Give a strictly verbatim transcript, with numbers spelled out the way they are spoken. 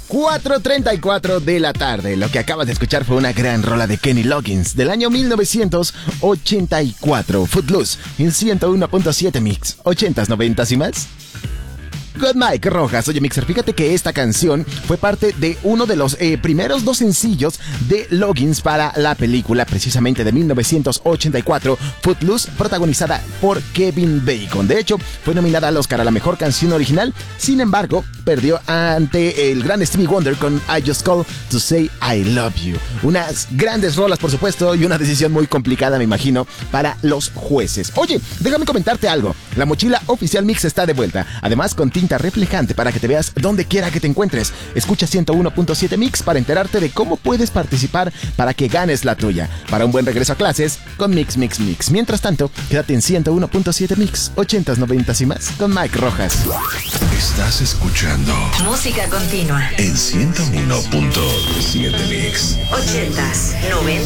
cuatro treinta y cuatro de la tarde. Lo que acabas de escuchar fue una gran rola de Kenny Loggins del año mil novecientos ochenta y cuatro. Footloose en ciento uno punto siete Mix. ochentas, noventas y más. Good Mike Rojas. Oye, Mixer, fíjate que esta canción fue parte de uno de los eh, primeros dos sencillos de Loggins para la película, precisamente de mil novecientos ochenta y cuatro, Footloose, protagonizada por Kevin Bacon. De hecho, fue nominada al Oscar a la mejor canción original. Sin embargo, perdió ante el gran Stevie Wonder con I Just Called to Say I Love You. Unas grandes rolas, por supuesto, y una decisión muy complicada, me imagino, para los jueces. Oye, déjame comentarte algo. La mochila oficial Mix está de vuelta. Además, con tinta reflejante para que te veas donde quiera que te encuentres. Escucha ciento uno punto siete Mix para enterarte de cómo puedes participar para que ganes la tuya. Para un buen regreso a clases con Mix, Mix, Mix. Mientras tanto, quédate en ciento uno punto siete Mix, ochentas, noventas y más con Mike Rojas. Estás escuchando música continua en ciento uno punto siete Mix. ochentas, noventas